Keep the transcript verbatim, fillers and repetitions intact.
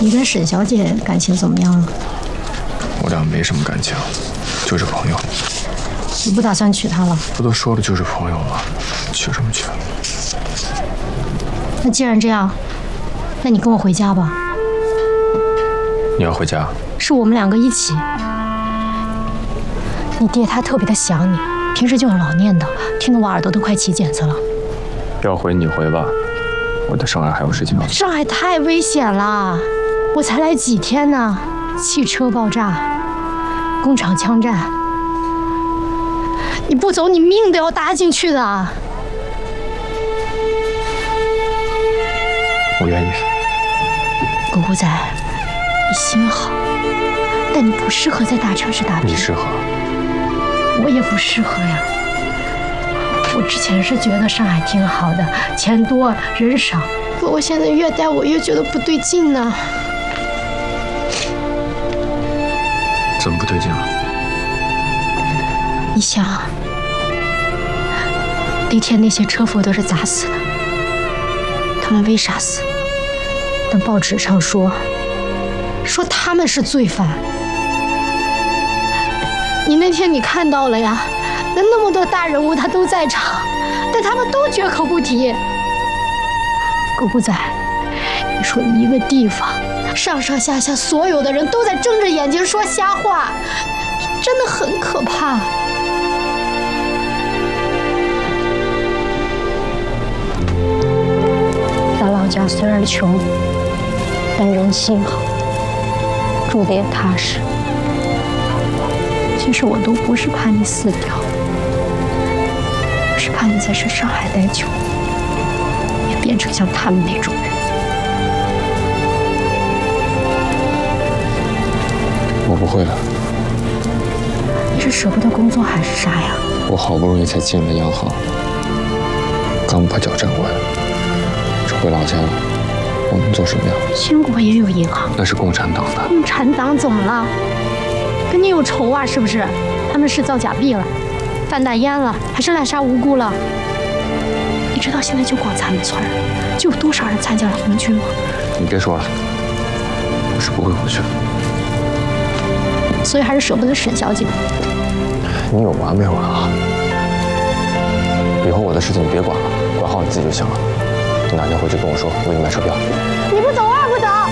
你跟沈小姐感情怎么样了？ 我俩没什么感情，就是朋友。 你不打算娶她了？ 不都说了就是朋友吗？娶什么娶？ 那既然这样，那你跟我回家吧。 你要回家？ 是我们两个一起。你爹他特别的想你，平时就很老念叨，听得我耳朵都快起茧子了。 要回你回吧，我在上海还有事情要做。 上海太危险了，我才来几天呢，汽车爆炸，工厂枪战，你不走，你命都要搭进去的。 我愿意。 狗狗仔，你心好，但你不适合在大城市打拼。 你适合。 我也不适合呀。我之前是觉得上海挺好的，钱多人少，可我现在越待我越觉得不对劲呢。 怎么不对劲了？ 你想，那天那些车夫都是咋死的？他们为啥死？但报纸上说，说他们是罪犯。你那天你看到了呀？那那么多大人物他都在场，但他们都绝口不提。狗不仔，你说一个地方上上下下所有的人都在睁着眼睛说瞎话，真的很可怕。咱老家虽然穷，但人心好，住的也踏实。其实我都不是怕你死掉，是怕你在这上海待久，也变成像他们那种人。 我不会的。 你是舍不得工作还是啥呀？ 我好不容易才进了央行，刚把脚站稳，这回老家我能做什么呀？ 全国也有银行。 那是共产党的。 共产党怎么了？跟你有仇啊？是不是？他们是造假币了，贩大烟了，还是滥杀无辜了？你知道现在就光咱们村儿，就有多少人参加了红军吗？ 你别说了，我是不会回去的。 所以还是舍不得沈小姐。 你有完没完啊？以后我的事情你别管了，管好你自己就行了。你哪天回去跟我说，我给你买车票。 你不走二不走？